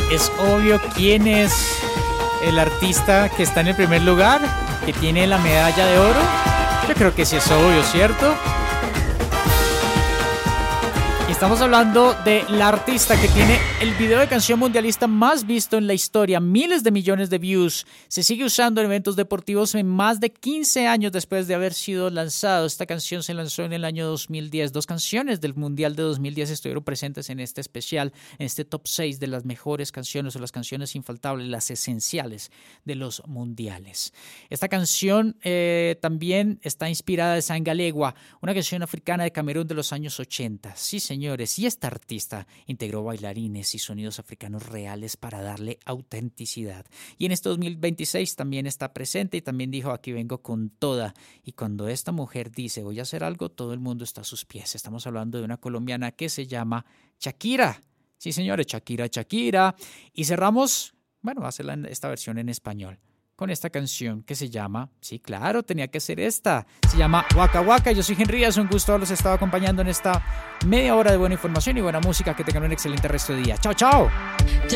Es obvio quién es el artista que está en el primer lugar, que tiene la medalla de oro. Yo creo que sí es obvio, ¿cierto? Estamos hablando de la artista que tiene el video de canción mundialista más visto en la historia, miles de millones de views. Se sigue usando en eventos deportivos en más de 15 años después de haber sido lanzado. Esta canción se lanzó en el año 2010. 2 canciones del Mundial de 2010 estuvieron presentes en este especial, en este top 6 de las mejores canciones o las canciones infaltables, las esenciales de los mundiales. Esta canción también está inspirada de Sangalegua, una canción africana de Camerún de los años 80. Sí, señor. Y esta artista integró bailarines y sonidos africanos reales para darle autenticidad. Y en este 2026 también está presente y también dijo: aquí vengo con toda. Y cuando esta mujer dice voy a hacer algo, todo el mundo está a sus pies. Estamos hablando de una colombiana que se llama Shakira. Sí, señores, Shakira. Y cerramos, bueno, va a ser esta versión en español, con esta canción que se llama, sí, claro, tenía que ser esta, se llama Waka Waka. Yo soy Henry, es un gusto haberlos estado acompañando en esta media hora de buena información y buena música. Que tengan un excelente resto de día. Chao, chao.